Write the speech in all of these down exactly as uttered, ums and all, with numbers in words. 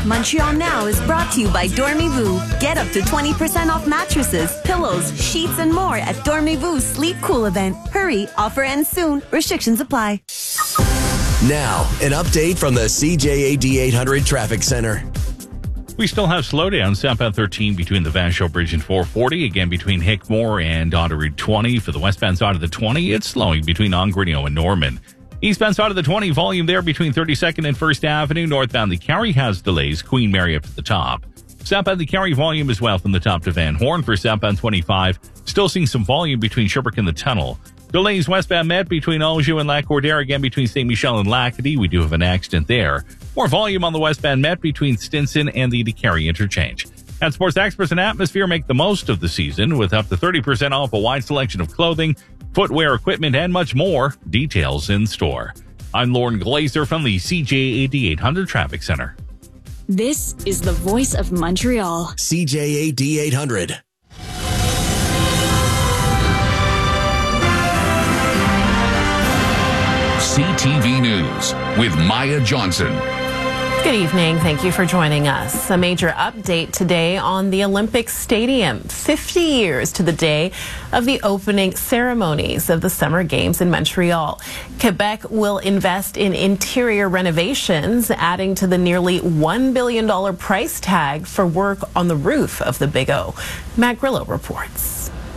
Montreal Now is brought to you by Dormez-vous. Get up to twenty percent off mattresses, pillows, sheets, and more at Dormez-vous Sleep Cool event. Hurry, offer ends soon. Restrictions apply. Now, an update from the C J A D eight hundred Traffic Center. We still have slowdown southbound thirteen between the Vashon Bridge and four forty. Again, between Hickmore and Onto Route twenty. For the westbound side of the twenty, it's slowing between Ongrinio and Norman. Eastbound side of the twenty, volume there between thirty-second and first Avenue. Northbound, the Carrie has delays. Queen Mary up to the top. Southbound, the Carrie volume as well from the top to Van Horn. For southbound twenty-five, still seeing some volume between Sherbrooke and the Tunnel. Delays westbound Met between Anjou and Lac-Cordaire. Again, between Saint Michel and Lacadie. We do have an accident there. More volume on the westbound Met between Stinson and the DeCarry interchange. At Sports Experts and Atmosphere, make the most of the season with up to thirty percent off a wide selection of clothing, footwear, equipment, and much more. Details in store. I'm Lauren Glazer from the C J A D eight hundred Traffic Center. This is the voice of Montreal. C J A D eight hundred. C T V News with Maya Johnson. Good evening. Thank you for joining us. A major update today on the Olympic Stadium. fifty years to the day of the opening ceremonies of the Summer Games in Montreal. Quebec will invest in interior renovations, adding to the nearly one billion dollars price tag for work on the roof of the Big O. Matt Grillo reports.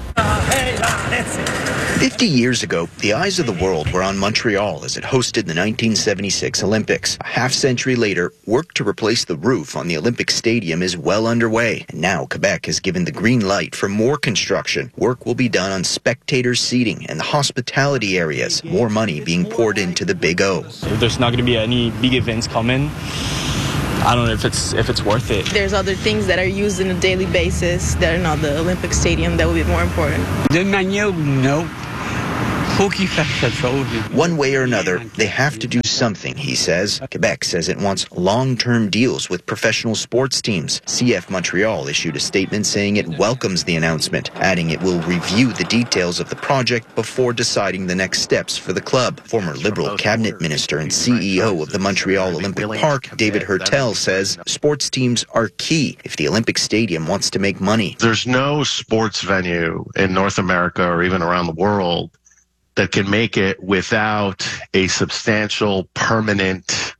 Fifty years ago, the eyes of the world were on Montreal as it hosted the nineteen seventy-six Olympics. A half century later, work to replace the roof on the Olympic Stadium is well underway. And now Quebec has given the green light for more construction. Work will be done on spectator seating and the hospitality areas. More money being poured into the Big O. If there's not going to be any big events coming, I don't know if it's if it's worth it. There's other things that are used on a daily basis that are not the Olympic Stadium that will be more important. De manière ou non, faut qu'ils fassent quelque chose. One way or another, they have to do something, he says. Quebec says it wants long-term deals with professional sports teams. C F Montreal issued a statement saying it welcomes the announcement, adding it will review the details of the project before deciding the next steps for the club. Former Liberal cabinet minister and C E O of the Montreal Olympic Park, David Hertel, says sports teams are key if the Olympic Stadium wants to make money. There's no sports venue in North America or even around the world that can make it without a substantial permanent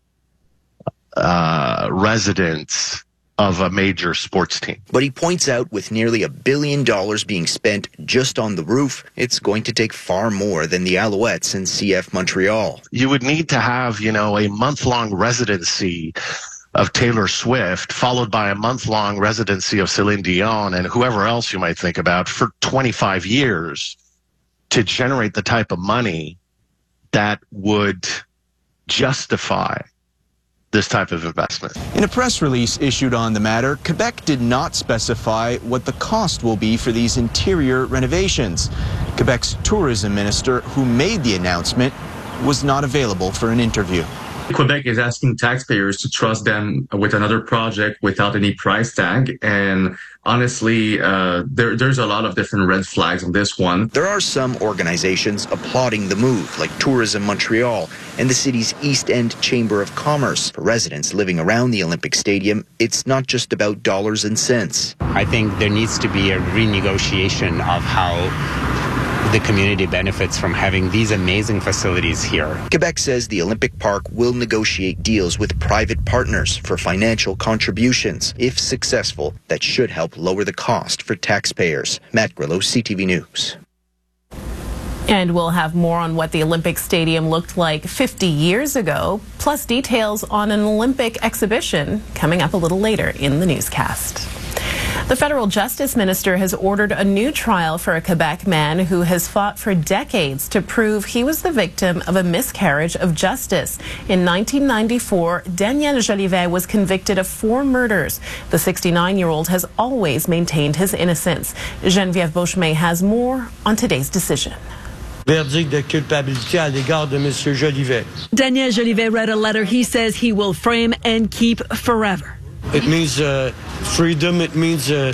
uh, residence of a major sports team. But he points out with nearly a billion dollars being spent just on the roof, it's going to take far more than the Alouettes and C F Montreal. You would need to have, you know, a month-long residency of Taylor Swift, followed by a month-long residency of Celine Dion and whoever else you might think about for twenty-five years. To generate the type of money that would justify this type of investment. In a press release issued on the matter, Quebec did not specify what the cost will be for these interior renovations. Quebec's tourism minister, who made the announcement, was not available for an interview. Quebec is asking taxpayers to trust them with another project without any price tag. And honestly, uh, there, there's a lot of different red flags on this one. There are some organizations applauding the move, like Tourism Montreal and the city's East End Chamber of Commerce. For residents living around the Olympic Stadium, it's not just about dollars and cents. I think there needs to be a renegotiation of how the community benefits from having these amazing facilities here. Quebec says the Olympic Park will negotiate deals with private partners for financial contributions. If successful, that should help lower the cost for taxpayers. Matt Grillo, C T V News. And we'll have more on what the Olympic Stadium looked like fifty years ago, plus details on an Olympic exhibition coming up a little later in the newscast. The federal justice minister has ordered a new trial for a Quebec man who has fought for decades to prove he was the victim of a miscarriage of justice. In nineteen ninety-four, Daniel Jolivet was convicted of four murders. The sixty-nine-year-old has always maintained his innocence. Geneviève Beauchemin has more on today's decision. Verdict de culpabilité à l'égard de Monsieur Jolivet. Daniel Jolivet read a letter he says he will frame and keep forever. It means uh, freedom. It means uh,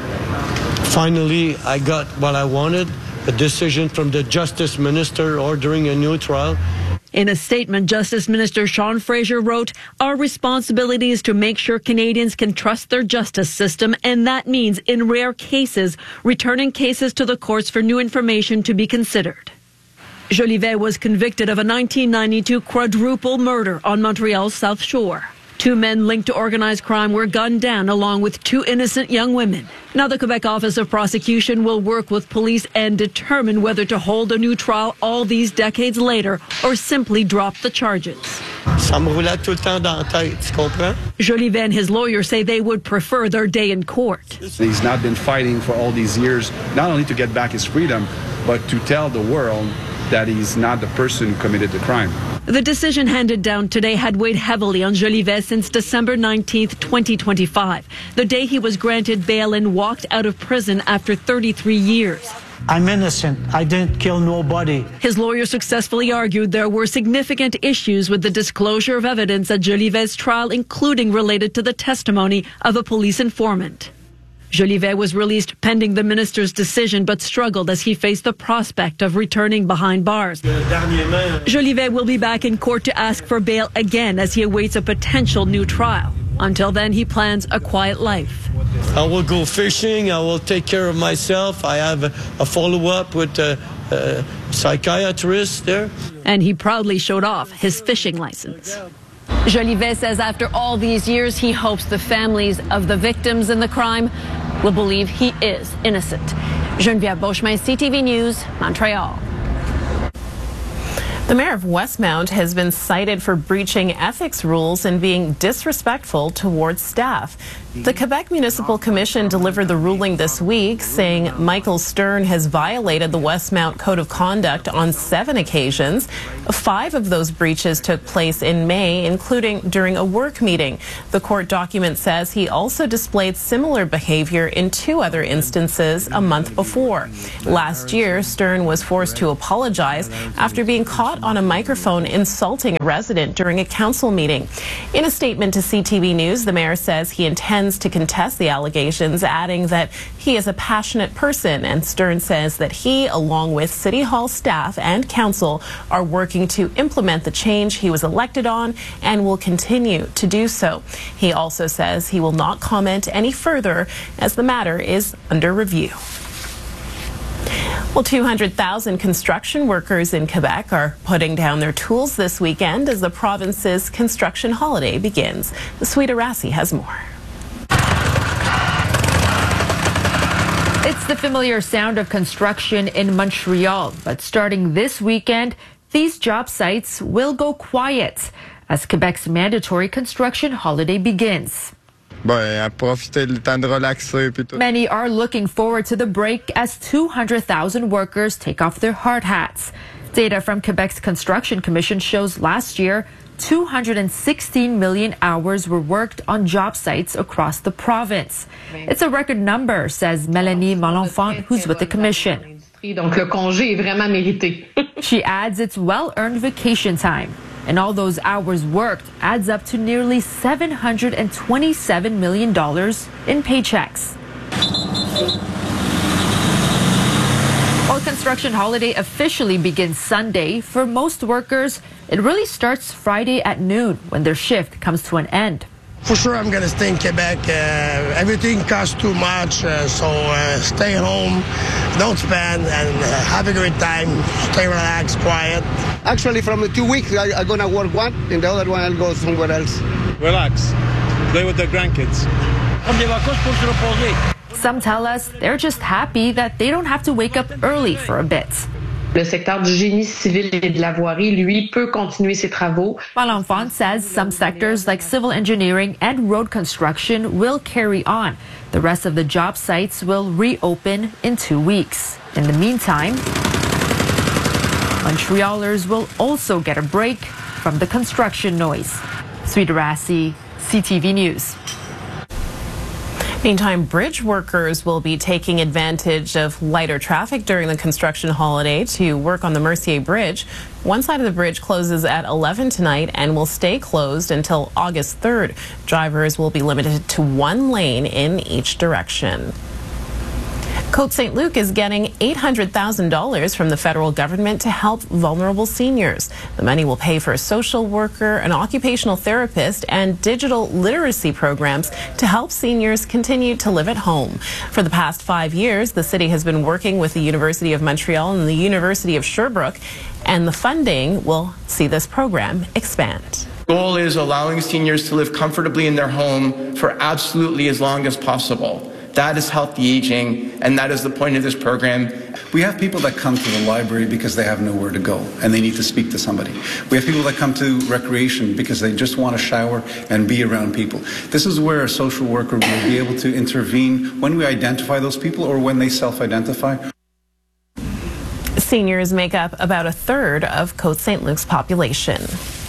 finally I got what I wanted, a decision from the justice minister ordering a new trial. In a statement, Justice Minister Sean Fraser wrote, "Our responsibility is to make sure Canadians can trust their justice system, and that means, in rare cases, returning cases to the courts for new information to be considered." Jolivet was convicted of a nineteen ninety-two quadruple murder on Montreal's South Shore. Two men linked to organized crime were gunned down along with two innocent young women. Now the Quebec Office of Prosecution will work with police and determine whether to hold a new trial all these decades later or simply drop the charges. Ça me roulait tout le temps dans la tête, tu comprends? Jolivet and his lawyers say they would prefer their day in court. He's not been fighting for all these years, not only to get back his freedom, but to tell the world that he's not the person who committed the crime. The decision handed down today had weighed heavily on Jolivet since December nineteenth, twenty twenty-five, the day he was granted bail and walked out of prison after thirty-three years. I'm innocent. I didn't kill nobody. His lawyer successfully argued there were significant issues with the disclosure of evidence at Jolivet's trial, including related to the testimony of a police informant. Jolivet was released pending the minister's decision, but struggled as he faced the prospect of returning behind bars. Jolivet will be back in court to ask for bail again as he awaits a potential new trial. Until then, he plans a quiet life. I will go fishing. I will take care of myself. I have a, a follow-up with a, a psychiatrist there. And he proudly showed off his fishing license. Jolivet says after all these years, he hopes the families of the victims in the crime will believe he is innocent. Geneviève Beauchemin, C T V News, Montreal. The mayor of Westmount has been cited for breaching ethics rules and being disrespectful towards staff. The Quebec Municipal Commission delivered the ruling this week, saying Michael Stern has violated the Westmount Code of Conduct on seven occasions. Five of those breaches took place in May, including during a work meeting. The court document says he also displayed similar behavior in two other instances a month before. Last year, Stern was forced to apologize after being caught on a microphone insulting a resident during a council meeting. In a statement to C T V News, the mayor says he intends to contest the allegations, adding that he is a passionate person, and Stern says that he, along with City Hall staff and council, are working to implement the change he was elected on and will continue to do so. He also says he will not comment any further as the matter is under review. Well, two hundred thousand construction workers in Quebec are putting down their tools this weekend as the province's construction holiday begins. The Sweet Arasi has more. It's the familiar sound of construction in Montreal, but starting this weekend, these job sites will go quiet as Quebec's mandatory construction holiday begins. Many are looking forward to the break as two hundred thousand workers take off their hard hats. Data from Quebec's Construction Commission shows last year, two hundred sixteen million hours were worked on job sites across the province. It's a record number, says Mélanie Malenfant, who's with the commission. She adds it's well-earned vacation time. And all those hours worked adds up to nearly seven hundred twenty-seven million dollars in paychecks. While construction holiday officially begins Sunday, for most workers, it really starts Friday at noon when their shift comes to an end. For sure, I'm going to stay in Quebec. Uh, everything costs too much, uh, so uh, stay home, don't spend, and uh, have a great time. Stay relaxed, quiet. Actually, from the two weeks, I, I'm going to work one, and the other one I'll go somewhere else. Relax. Play with the grandkids. Some tell us they're just happy that they don't have to wake up early for a bit. Le secteur du génie civil et de la voirie, lui, peut continuer ses travaux. Malenfant says some sectors like civil engineering and road construction will carry on. The rest of the job sites will reopen in two weeks. In the meantime, Montrealers will also get a break from the construction noise. Sweet Arasi, C T V News. Meantime, bridge workers will be taking advantage of lighter traffic during the construction holiday to work on the Mercier Bridge. One side of the bridge closes at eleven tonight and will stay closed until August third. Drivers will be limited to one lane in each direction. Côte Saint Luc is getting eight hundred thousand dollars from the federal government to help vulnerable seniors. The money will pay for a social worker, an occupational therapist, and digital literacy programs to help seniors continue to live at home. For the past five years, the city has been working with the University of Montreal and the University of Sherbrooke, and the funding will see this program expand. The goal is allowing seniors to live comfortably in their home for absolutely as long as possible. That is healthy aging, and that is the point of this program. We have people that come to the library because they have nowhere to go and they need to speak to somebody. We have people that come to recreation because they just want to shower and be around people. This is where a social worker will be able to intervene when we identify those people or when they self-identify. Seniors make up about a third of Côte Saint Luc's population.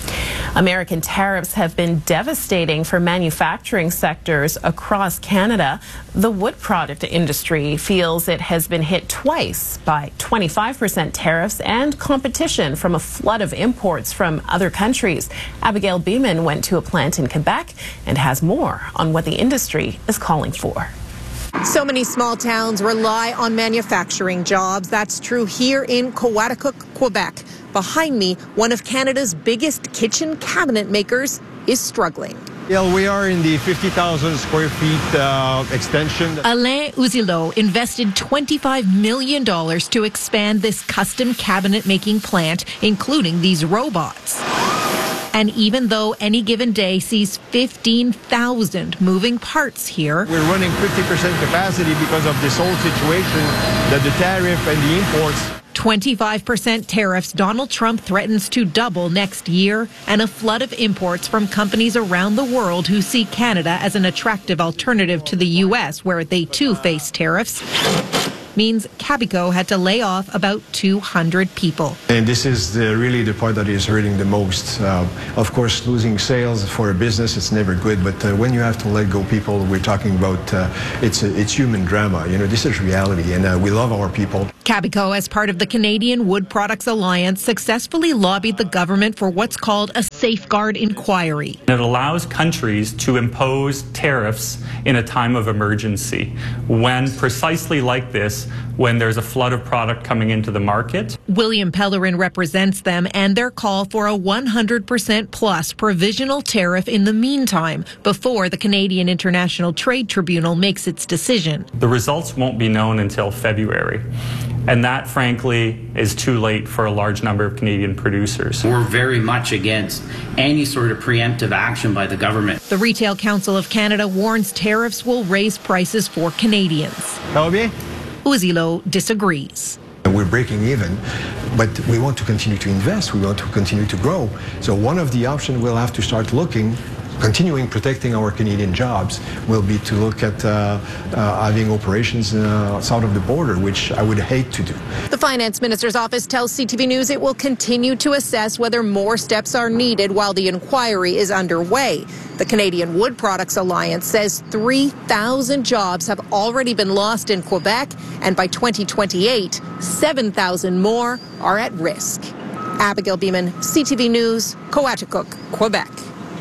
American tariffs have been devastating for manufacturing sectors across Canada. The wood product industry feels it has been hit twice by twenty-five percent tariffs and competition from a flood of imports from other countries. Abigail Beeman went to a plant in Quebec and has more on what the industry is calling for. So many small towns rely on manufacturing jobs. That's true here in Coaticook, Quebec. Behind me, one of Canada's biggest kitchen cabinet makers is struggling. Yeah, we are in the fifty thousand square feet uh, extension. Alain Ouzilot invested twenty-five million dollars to expand this custom cabinet making plant, including these robots. And even though any given day sees fifteen thousand moving parts here, we're running fifty percent capacity because of this whole situation, that the tariff and the imports. twenty-five percent tariffs Donald Trump threatens to double next year, and a flood of imports from companies around the world who see Canada as an attractive alternative to the U S, where they too face tariffs, means Cabico had to lay off about two hundred people. And this is the, really the part that is hurting the most. Uh, of course, losing sales for a business, it's never good, but uh, when you have to let go people, we're talking about, uh, it's, a, it's human drama. You know, this is reality, and uh, we love our people. Cabico, as part of the Canadian Wood Products Alliance, successfully lobbied the government for what's called a safeguard inquiry. It allows countries to impose tariffs in a time of emergency, when precisely like this, when there's a flood of product coming into the market. William Pellerin represents them and their call for a one hundred percent plus provisional tariff in the meantime, before the Canadian International Trade Tribunal makes its decision. The results won't be known until February. And that, frankly, is too late for a large number of Canadian producers. We're very much against any sort of preemptive action by the government. The Retail Council of Canada warns tariffs will raise prices for Canadians. Ouzilot disagrees. We're breaking even, but we want to continue to invest. We want to continue to grow. So one of the options we'll have to start looking, continuing protecting our Canadian jobs, will be to look at uh, uh, having operations uh, south of the border, which I would hate to do. The Finance Minister's office tells C T V News it will continue to assess whether more steps are needed while the inquiry is underway. The Canadian Wood Products Alliance says three thousand jobs have already been lost in Quebec, and by twenty twenty-eight, seven thousand more are at risk. Abigail Beeman, C T V News, Coaticook, Quebec.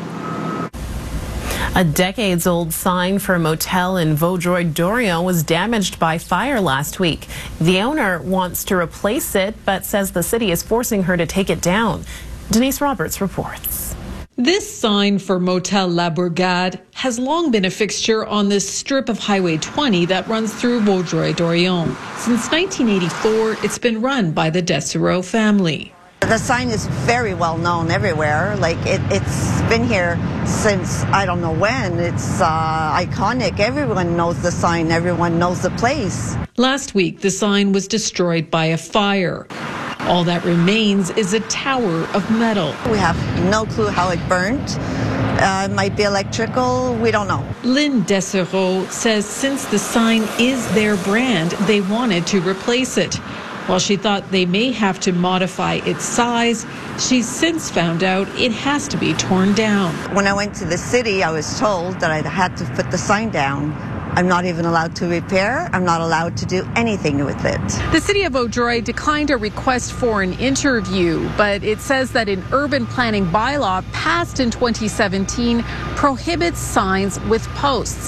A decades-old sign for a motel in Vaudreuil-Dorion was damaged by fire last week. The owner wants to replace it, but says the city is forcing her to take it down. Denise Roberts reports. This sign for Motel La Bourgade has long been a fixture on this strip of Highway twenty that runs through Vaudreuil-Dorion. Since nineteen eighty-four, it's been run by the Dessereau family. The sign is very well known everywhere. Like it, it's been here since I don't know when. It's uh, iconic. Everyone knows the sign. Everyone knows the place. Last week, the sign was destroyed by a fire. All that remains is a tower of metal. We have no clue how it burnt. Uh, it might be electrical. We don't know. Lynn Dessereau says since the sign is their brand, they wanted to replace it. While she thought they may have to modify its size, she's since found out it has to be torn down. When I went to the city, I was told that I had to put the sign down. I'm not even allowed to repair. I'm not allowed to do anything with it. The city of Vaudreuil declined a request for an interview, but it says that an urban planning bylaw passed in twenty seventeen prohibits signs with posts.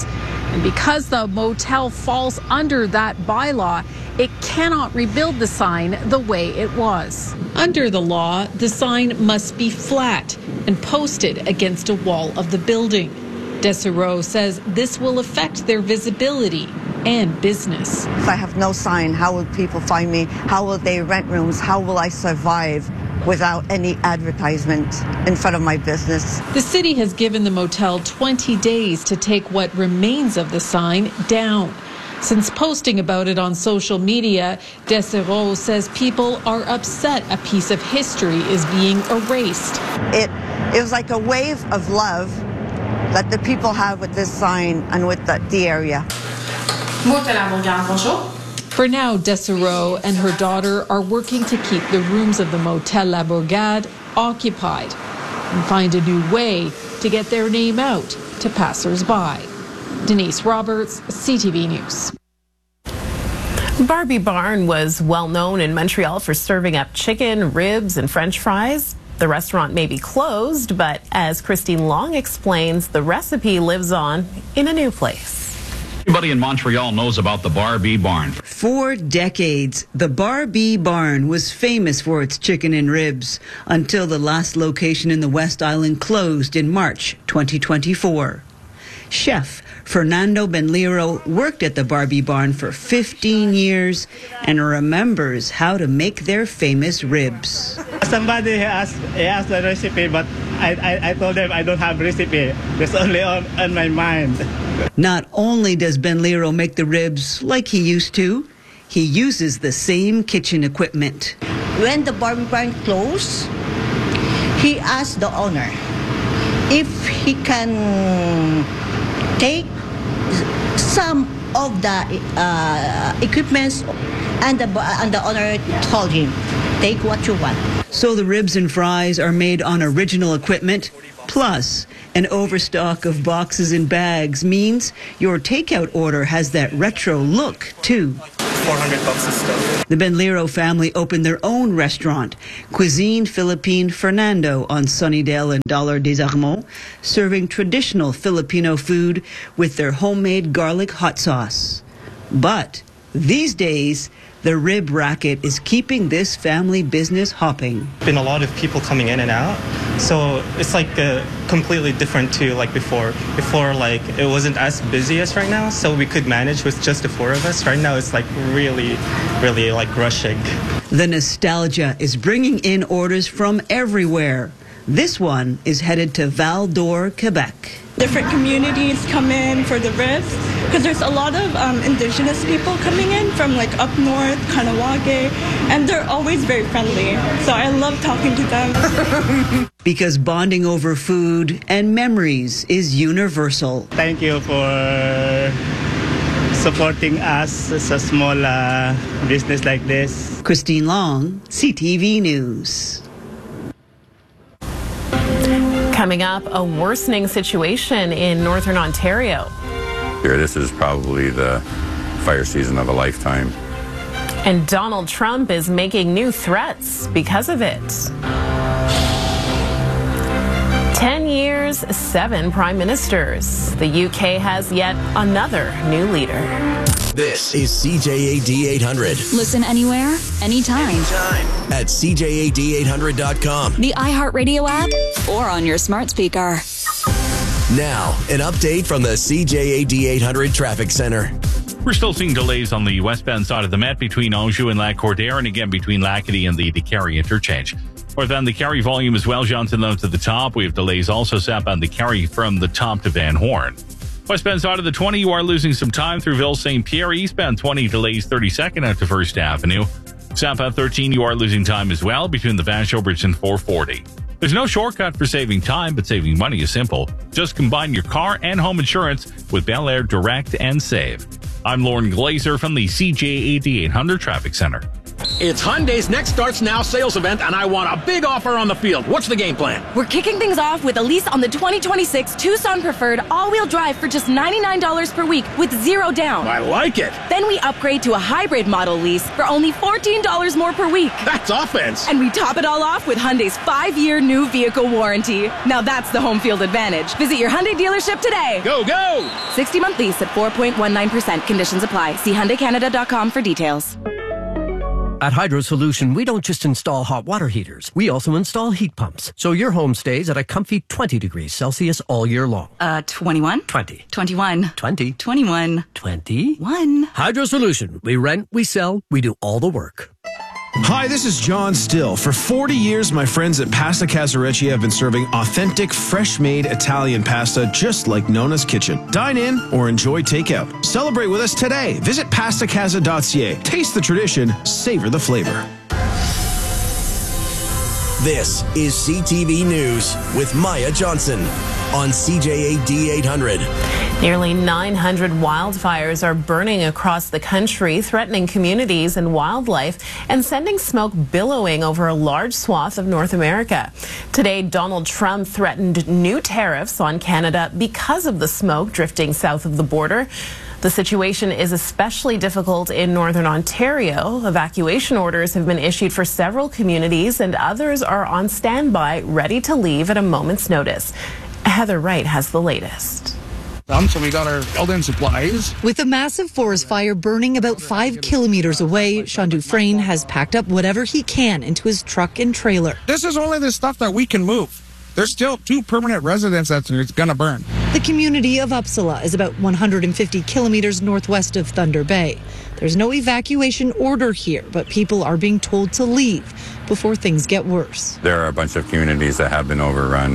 And because the motel falls under that bylaw, it cannot rebuild the sign the way it was. Under the law, the sign must be flat and posted against a wall of the building. Dessereau says this will affect their visibility and business. If I have no sign, how will people find me? How will they rent rooms? How will I survive without any advertisement in front of my business? The city has given the motel twenty days to take what remains of the sign down. Since posting about it on social media, Dessereau says people are upset a piece of history is being erased. It, it was like a wave of love that the people have with this sign and with the, the area. For now, Dessereau and her daughter are working to keep the rooms of the Motel La Bourgade occupied and find a new way to get their name out to passers-by. Denise Roberts, C T V News. Barbie Barn was well known in Montreal for serving up chicken, ribs, and French fries. The restaurant may be closed, but as Christine Long explains, the recipe lives on in a new place. Everybody in Montreal knows about the Barbie Barn. For decades, the Barbie Barn was famous for its chicken and ribs until the last location in the West Island closed in March twenty twenty-four. Chef Fernando Benliro worked at the Barbie Barn for fifteen years and remembers how to make their famous ribs. Somebody asked, asked the recipe, but I, I, I told them I don't have recipe. It's only on, on my mind. Not only does Benliro make the ribs like he used to, he uses the same kitchen equipment. When the Barbie Barn closed, he asked the owner if he can take some of the uh, equipments, and the, and the owner told him, take what you want. So the ribs and fries are made on original equipment, plus an overstock of boxes and bags means your takeout order has that retro look, too. four hundred bucks a stuff. The Benliro family opened their own restaurant, Cuisine Philippine Fernando, on Sunnydale and Dollar des Armonts, serving traditional Filipino food with their homemade garlic hot sauce. But these days, the rib racket is keeping this family business hopping. Been a lot of people coming in and out, so it's like uh, completely different to like before. Before, like it wasn't as busy as right now, so we could manage with just the four of us. Right now, it's like really, really like rushing. The nostalgia is bringing in orders from everywhere. This one is headed to Val d'Or, Quebec. Different communities come in for the ribs because there's a lot of um, indigenous people coming in from like up north, Kahnawake, and they're always very friendly. So I love talking to them. Because bonding over food and memories is universal. Thank you for supporting us as a small uh, business like this. Christine Long, C T V News. Coming up, a worsening situation in northern Ontario. Here, this is probably the fire season of a lifetime. And Donald Trump is making new threats because of it. Ten years, seven prime ministers. The U K has yet another new leader. This is C J A D eight hundred. Listen anywhere, anytime. Anytime. At C J A D eight hundred dot com. The iHeartRadio app or on your smart speaker. Now, an update from the C J A D eight hundred Traffic Center. We're still seeing delays on the westbound side of the Met between Anjou and Lac-Cordaire, and again between Lacadie and the Carrie interchange. Northbound the Carrie volume as well, Johnson Low to the top. We have delays also southbound the Carrie from the top to Van Horn. Westbound side of the twenty, you are losing some time through Ville Saint Pierre. Eastbound twenty delays thirty-second out to First Avenue. Southbound thirteen, you are losing time as well between the Vashon Bridge and four forty. There's no shortcut for saving time, but saving money is simple. Just combine your car and home insurance with Bel Air Direct and Save. I'm Lauren Glazer from the C J A D eight hundred Traffic Center. It's Hyundai's Next Starts Now sales event, and I want a big offer on the field. What's the game plan? We're kicking things off with a lease on the twenty twenty-six Tucson Preferred all-wheel drive for just ninety-nine dollars per week with zero down. I like it. Then we upgrade to a hybrid model lease for only fourteen dollars more per week. That's offense. And we top it all off with Hyundai's five-year new vehicle warranty. Now that's the home field advantage. Visit your Hyundai dealership today. Go, go! sixty-month lease at four point one nine percent. Conditions apply. See Hyundai Canada dot com for details. At Hydro Solution, we don't just install hot water heaters. We also install heat pumps, so your home stays at a comfy twenty degrees Celsius all year long. Uh, twenty-one? twenty. twenty-one. twenty. twenty-one. twenty-one. Hydro Solution. We rent, we sell, we do all the work. Hi, this is John Still. For forty years, my friends at Pasta Casarecci have been serving authentic, fresh-made Italian pasta just like Nona's Kitchen. Dine in or enjoy takeout. Celebrate with us today. Visit pasta casa dot c a. Taste the tradition, savor the flavor. This is C T V News with Maya Johnson on C J A D eight hundred. Nearly nine hundred wildfires are burning across the country, threatening communities and wildlife and sending smoke billowing over a large swath of North America. Today, Donald Trump threatened new tariffs on Canada because of the smoke drifting south of the border. The situation is especially difficult in northern Ontario. Evacuation orders have been issued for several communities, and others are on standby, ready to leave at a moment's notice. Heather Wright has the latest. So we got our building supplies. With a massive forest fire burning about five kilometers away, Sean Dufresne has packed up whatever he can into his truck and trailer. This is only the stuff that we can move. There's still two permanent residents that's going to burn. The community of Uppsala is about one hundred fifty kilometers northwest of Thunder Bay. There's no evacuation order here, but people are being told to leave before things get worse. There are a bunch of communities that have been overrun,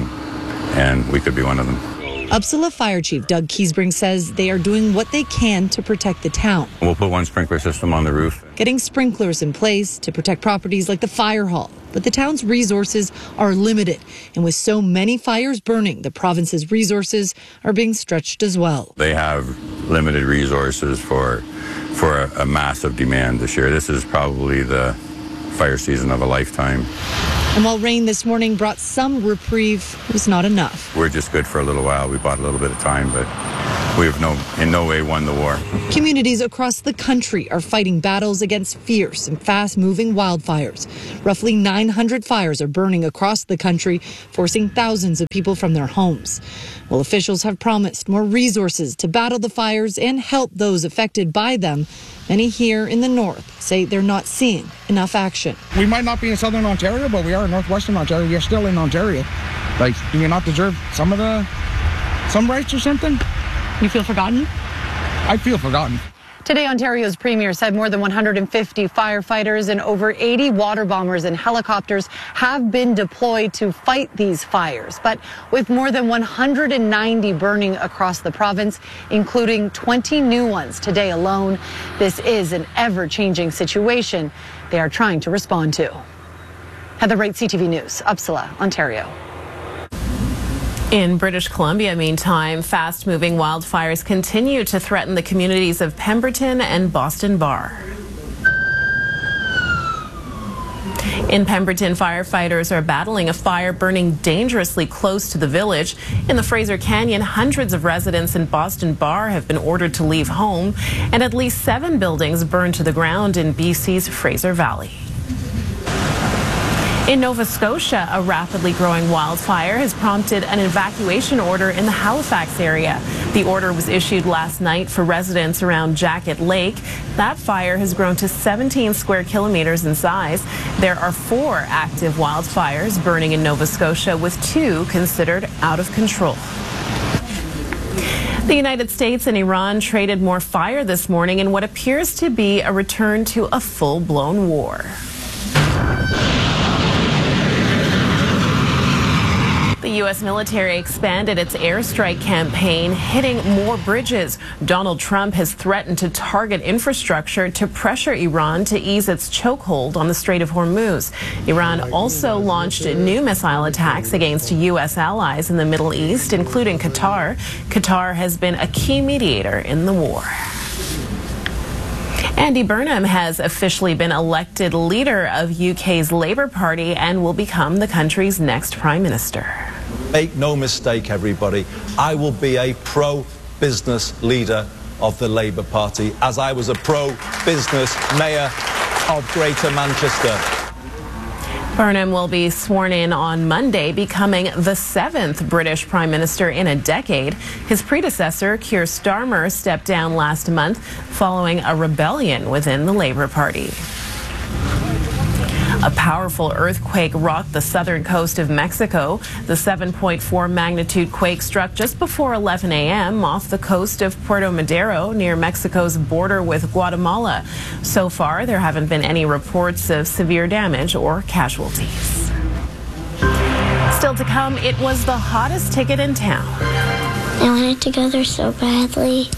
and we could be one of them. Uppsala Fire Chief Doug Keesbring says they are doing what they can to protect the town. We'll put one sprinkler system on the roof. Getting sprinklers in place to protect properties like the fire hall. But the town's resources are limited. And with so many fires burning, the province's resources are being stretched as well. They have limited resources for, for a, a massive demand this year. This is probably the fire season of a lifetime. And while rain this morning brought some reprieve, it was not enough. We're just good for a little while. We bought a little bit of time, but we have no, in no way won the war. Communities across the country are fighting battles against fierce and fast-moving wildfires. Roughly nine hundred fires are burning across the country, forcing thousands of people from their homes. Well, officials have promised more resources to battle the fires and help those affected by them. Many here in the north say they're not seeing enough action. We might not be in southern Ontario, but we are in northwestern Ontario. We are still in Ontario. Like, do we not deserve some of the, some rights or something? You feel forgotten? I feel forgotten. Today, Ontario's premier said more than one hundred fifty firefighters and over eighty water bombers and helicopters have been deployed to fight these fires. But with more than one hundred ninety burning across the province, including twenty new ones today alone, this is an ever-changing situation they are trying to respond to. Heather Wright, C T V News, Uppsala, Ontario. In British Columbia, meantime, fast-moving wildfires continue to threaten the communities of Pemberton and Boston Bar. In Pemberton, firefighters are battling a fire burning dangerously close to the village. In the Fraser Canyon, hundreds of residents in Boston Bar have been ordered to leave home, and at least seven buildings burned to the ground in B C's Fraser Valley. In Nova Scotia, a rapidly growing wildfire has prompted an evacuation order in the Halifax area. The order was issued last night for residents around Jacket Lake. That fire has grown to seventeen square kilometers in size. There are four active wildfires burning in Nova Scotia, with two considered out of control. The United States and Iran traded more fire this morning in what appears to be a return to a full-blown war. The U S military expanded its airstrike campaign, hitting more bridges. Donald Trump has threatened to target infrastructure to pressure Iran to ease its chokehold on the Strait of Hormuz. Iran also launched new missile attacks against U S allies in the Middle East, including Qatar. Qatar has been a key mediator in the war. Andy Burnham has officially been elected leader of U K's Labour Party and will become the country's next Prime Minister. Make no mistake, everybody, I will be a pro-business leader of the Labour Party, as I was a pro-business mayor of Greater Manchester. Burnham will be sworn in on Monday, becoming the seventh British Prime Minister in a decade. His predecessor, Keir Starmer, stepped down last month following a rebellion within the Labour Party. A powerful earthquake rocked the southern coast of Mexico. The seven point four magnitude quake struck just before eleven a m off the coast of Puerto Madero near Mexico's border with Guatemala. So far, there haven't been any reports of severe damage or casualties. Still to come, it was the hottest ticket in town. I wanted to go there so badly.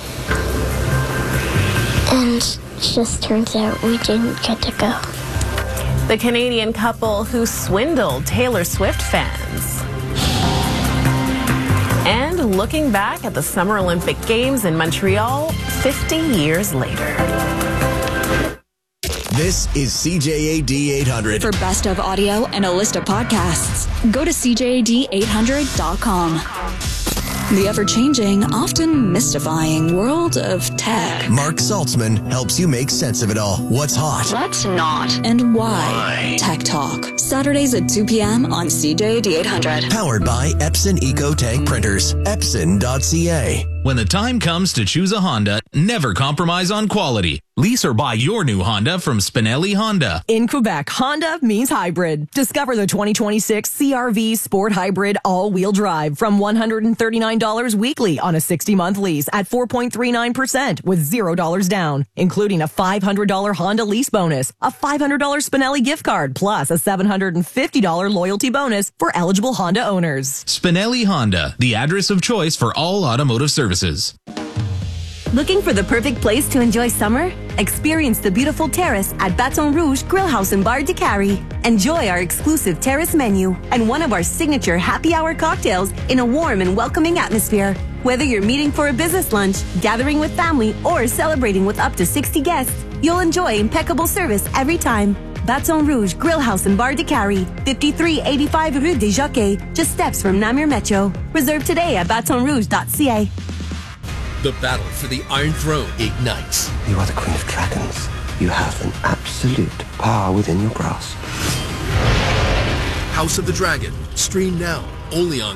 And it just turns out we didn't get to go. The Canadian couple who swindled Taylor Swift fans. And looking back at the Summer Olympic Games in Montreal fifty years later. This is C J A D eight hundred. For best of audio and a list of podcasts, go to C J A D eight hundred dot com. The ever-changing, often mystifying world of tech. Mark Saltzman helps you make sense of it all. What's hot? What's not? And why? why? Tech Talk. Saturdays at two p m on C J A D eight hundred. Powered by Epson EcoTank Printers. Epson dot C A. When the time comes to choose a Honda, never compromise on quality. Lease or buy your new Honda from Spinelli Honda. In Quebec, Honda means hybrid. Discover the twenty twenty-six C R V Sport Hybrid all-wheel drive from one hundred thirty-nine dollars weekly on a sixty-month lease at four point three nine percent with zero dollars down, including a five hundred dollars Honda lease bonus, a five hundred dollars Spinelli gift card, plus a seven hundred fifty dollars loyalty bonus for eligible Honda owners. Spinelli Honda, the address of choice for all automotive services. Looking for the perfect place to enjoy summer? Experience the beautiful terrace at Baton Rouge Grill House and Bar de Cary. Enjoy our exclusive terrace menu and one of our signature happy hour cocktails in a warm and welcoming atmosphere. Whether you're meeting for a business lunch, gathering with family, or celebrating with up to sixty guests, you'll enjoy impeccable service every time. Baton Rouge Grill House and Bar de Cary, fifty-three eighty-five Rue des Jockeys, just steps from Namur Metro. Reserve today at baton rouge dot c a. The battle for the Iron Throne ignites. You are the Queen of Dragons. You have an absolute power within your grasp. House of the Dragon, stream now, only on